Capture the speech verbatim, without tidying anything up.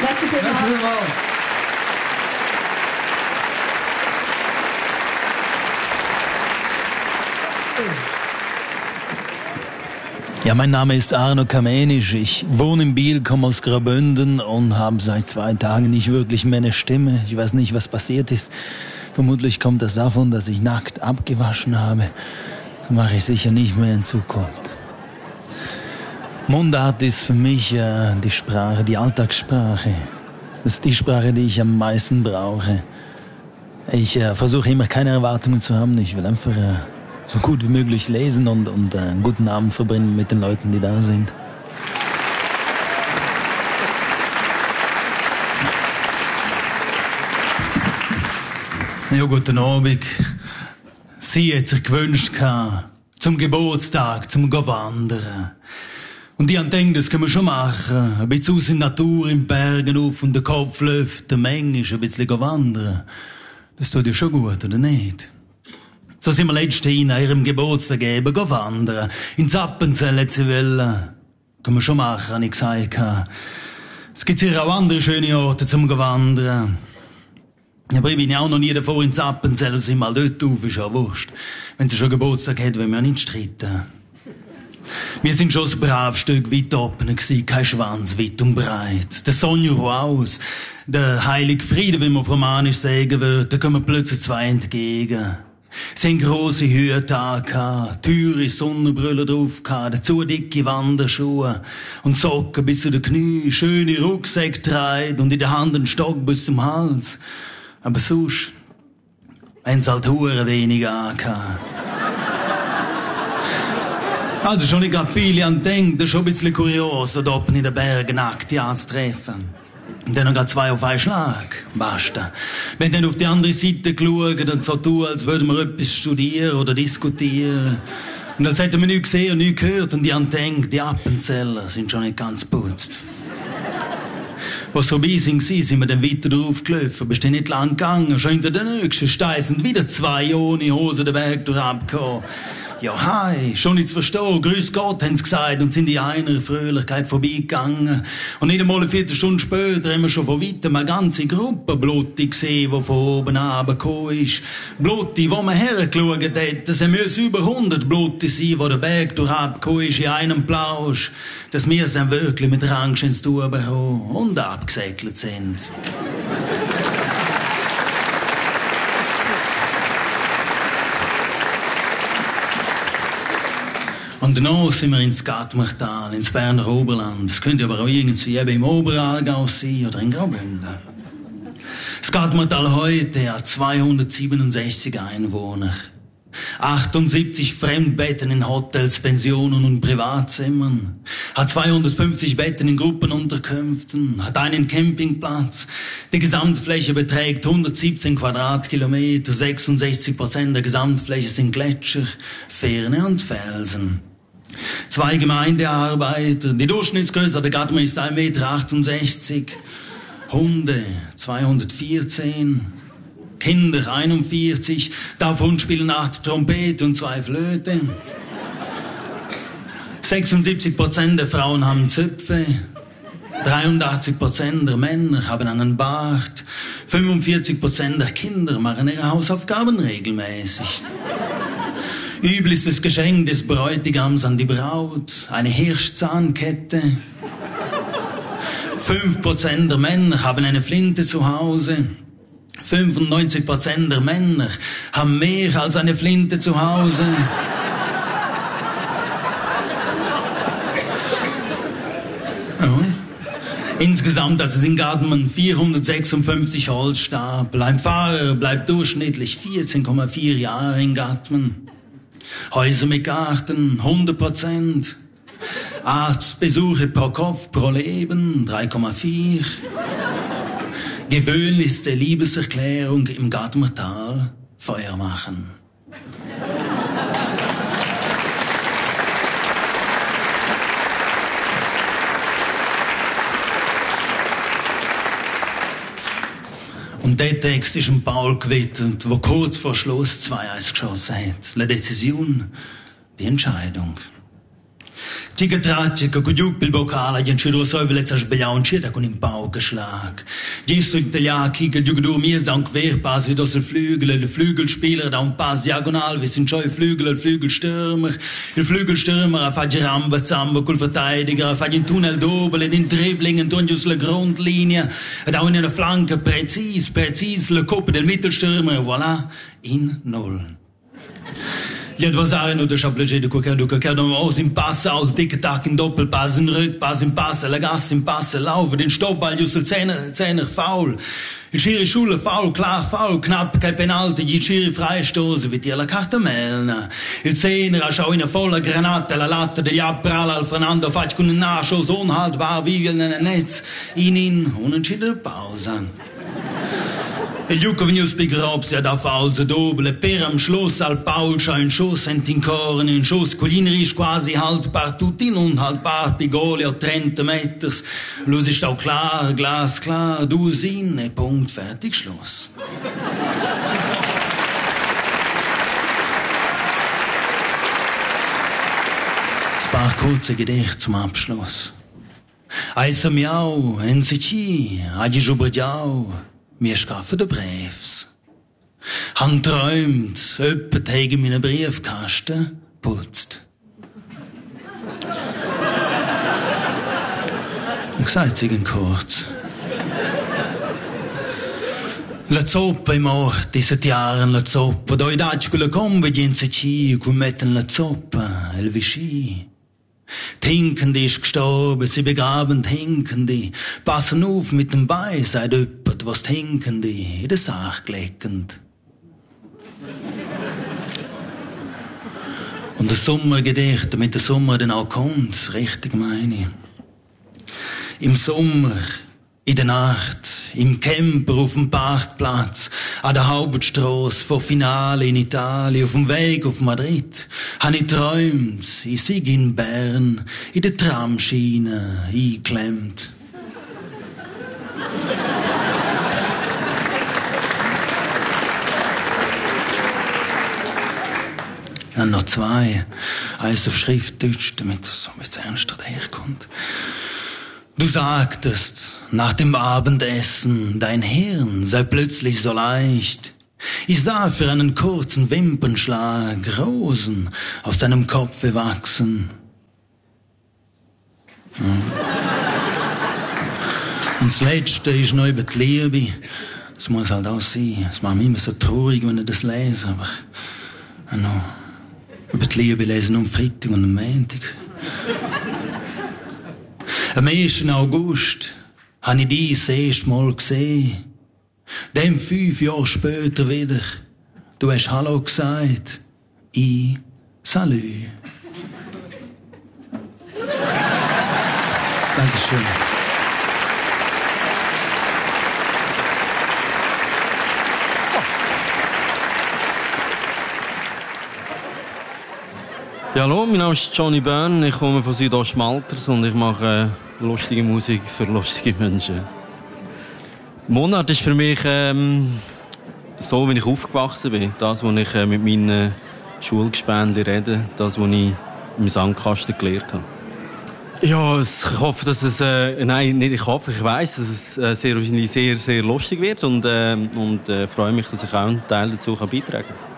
Merci vielmals. Merci vielmals. Ja, mein Name ist Arno Kamenisch. Ich wohne in Biel, komme aus Graubünden und habe seit zwei Tagen nicht wirklich mehr eine Stimme. Ich weiß nicht, was passiert ist. Vermutlich kommt das davon, dass ich nackt abgewaschen habe. Das mache ich sicher nicht mehr in Zukunft. Mundart ist für mich äh, die Sprache, die Alltagssprache. Das ist die Sprache, die ich am meisten brauche. Ich äh, versuche immer keine Erwartungen zu haben. Ich will einfach äh, so gut wie möglich lesen und, und äh, einen guten Abend verbringen mit den Leuten, die da sind. Ja, guten Abend. Sie hat sich gewünscht, zum Geburtstag, zum Gehen wandern. Und ich habe gedacht, das können wir schon machen. Ein bisschen aus in der Natur, in den Bergen auf und den Kopf lüften, manchmal ein bisschen gehen wandern. Das tut ja schon gut, oder nicht? So sind wir letztens in ihrem Geburtstag eben gehen wandern. In Zappenzell hat sie wollen. Können wir schon machen, habe ich gesagt. Es gibt sicher auch andere schöne Orte zum gehen wandern. Aber ich bin ja auch noch nie davor in Zappenzell und sind mal dort auf, ist ja wurscht. Wenn sie schon Geburtstag hat, wollen wir ja nicht streiten. Wir sind schon ein braves Stück weit oben gewesen, kein Schwanz, weit und breit. Der Sonja raus, der heilige Friede, wie man romanisch sagen würde, da kommen plötzlich zwei entgegen. Sie haben grosse Hüte angehabt, teure Sonnenbrille drauf gehabt, dazu dicke Wanderschuhe und Socken bis zu den Knie, schöne Rucksäcke getragen und in der Hand einen Stock bis zum Hals. Aber sonst haben sie halt hure wenig angehabt. Also schon nicht viele an denken, das ist schon ein bisschen kurios, da oben in den Bergen nackt anzutreffen. Und dann noch zwei auf einen Schlag. Basta. Wenn dann auf die andere Seite schauen und so tun, als würden wir etwas studieren oder diskutieren. Und als hätten wir nichts gesehen und nichts gehört und die haben gedacht, die Appenzeller sind schon nicht ganz putzt. Was vorbei sind, sind wir dann weiter drauf gelaufen, bist dann nicht lang gegangen, schon hinter den nächsten Stein sind wieder zwei ohne Hose den Berg durchgekommen. Ja, hi, schon nicht zu verstehen, grüß Gott, haben sie gesagt, und sind in einer Fröhlichkeit vorbeigegangen. Und nicht einmal eine Viertelstunde später haben wir schon von weitem eine ganze Gruppe Blutti gesehen, die von oben runtergekommen ist. Blutti, wo man hergeschaut hat, das müssen über hundert Blutti sein, wo der Berg durchgekommen ist in einem Plausch, dass wir es dann wirklich mit Angst ins Tun bekommen und abgesegelt sind. Und danach sind wir ins Gatmachtal, ins Berner Oberland. Das könnte aber auch irgendwie eben im Oberaargau sein oder in Graubünden. Das Gatmachtal heute hat zweihundertsiebenundsechzig Einwohner. achtundsiebzig Fremdbetten in Hotels, Pensionen und Privatzimmern. Hat zweihundertfünfzig Betten in Gruppenunterkünften. Hat einen Campingplatz. Die Gesamtfläche beträgt hundertsiebzehn Quadratkilometer. sechsundsechzig Prozent der Gesamtfläche sind Gletscher, Fähne und Felsen. Zwei Gemeindearbeiter. Die Durchschnittsgröße der Gattung ist ein Meter achtundsechzig. Hunde zweihundertvierzehn. Kinder einundvierzig. Davon spielen acht Trompete und zwei Flöte. sechsundsiebzig Prozent der Frauen haben Zöpfe. dreiundachtzig Prozent der Männer haben einen Bart. fünfundvierzig Prozent der Kinder machen ihre Hausaufgaben regelmäßig. Üblichstes Geschenk des Bräutigams an die Braut, eine Hirschzahnkette. fünf Prozent der Männer haben eine Flinte zu Hause. fünfundneunzig Prozent der Männer haben mehr als eine Flinte zu Hause. Ja. Insgesamt, also sind Gartenmann vierhundertsechsundfünfzig Holzstapel. Ein Fahrer bleibt durchschnittlich vierzehn Komma vier Jahre in Garten. Häuser mit Garten, hundert Prozent. Arztbesuche pro Kopf, pro Leben, drei Komma vier. Gewöhnlichste Liebeserklärung im Gatmachtal, Feuer machen. Und der Text ist ein Paul gewidmet, der kurz vor Schluss zwei eins geschossen hat. La Decision, die Entscheidung. Cica traccia con giù il boccale, gli ci sovele a sbagliare un cita con un paukenschlag. Gesto il tagliacchi che giù dormies da un Querpass wie das il Flügel, der Flügelspieler da un Pass diagonal, wie sind schon Flügel, il Flügelstürmer. Il Flügelstürmer fa Ramba zusammen col Verteidiger, fa in Tunnel doble, in Dribblingen, durch la Grundlinie, da in einer Flanke präzis, präzis, le Kopf del Mittelstürmer, voilà, in Null. Gli avversari non ci piacere qualche che non aus im Pass, aus Tick-Tack, in Doppelpass, in Rückpass, im Pass, la Gasse, im Pass, laufen, den Stoppball, just il Zehner, Zehner, faul. Il Schiri Schule, faul, klar, faul, knapp, kein Penalty, die Schiri Freistoße, wie dir la Carta Melna. Il Zehner, schau in eine volle Granate, la Latte degli Abprall al Fernando, faccio con un Nachschuss, unhaltbar, wie will nel Netz, in in, unentschiedene Pause. Il Giucco veniva spiegato da false doble, per am Schluss al Paul c'ha un Schuss ent in Korn, un Schuss culinarisch quasi haltbar, tutin unhaltbar, Pigoli a trenta meters. Los ist auch klar, glasklar, du sin, e Punkt, fertig, Schluss. Ein paar kurze Gedichte zum Abschluss. Eisa miau, N C C, agi juberdiau, mir schaffen de Briefs. Han träumt, öppet hege meine Briefkasten putzt. Und gesagt sie kurz. La zoppa è morta, i sette anni la zoppa, doi dacci con la convenienza ci, come metten la zoppa, il vicino. Die Hinkende ist gestorben, sie begraben die Hinkende. Passen auf mit dem Bein, sagt jemand, was die Hinkende in der Sache gelegt. Und das Sommergedicht, damit der Sommer dann auch kommt, richtig meine ich. Im Sommer, in der Nacht, im Camper auf dem Parkplatz, an der Hauptstrasse vor Finale in Italien, auf dem Weg auf Madrid, habe ich träumt, ich sei in Bern, in der Tramschiene eingeklemmt. Dann noch zwei, eins auf Schriftdeutsch, damit es so ein bisschen ernster daherkommt. Du sagtest, nach dem Abendessen, dein Hirn sei plötzlich so leicht. Ich sah für einen kurzen Wimpernschlag Rosen aus deinem Kopfe wachsen. Ja. Und das Letzte ist noch über die Liebe. Das muss halt auch sein. Es macht mich immer so traurig, wenn ich das lese, aber ja, no. Über die Liebe lesen am Freitag und am Montag. Am ersten August habe ich dich das erste Mal gesehen. Dann fünf Jahre später wieder. Du hast Hallo gesagt. Ich Salü. Dankeschön. Ja, hallo, mein Name ist Johnny Byrne, ich komme von Südostmalters und ich mache äh, lustige Musik für lustige Menschen. Monat ist für mich ähm, so, wie ich aufgewachsen bin. Das, was ich äh, mit meinen Schulgespänlchen rede, das, was ich im Sandkasten gelernt habe. Ja, ich hoffe, dass es, äh, nein, nicht ich hoffe, ich weiss, dass es äh, sehr, sehr, sehr lustig wird und, äh, und äh, freue mich, dass ich auch einen Teil dazu beitragen kann.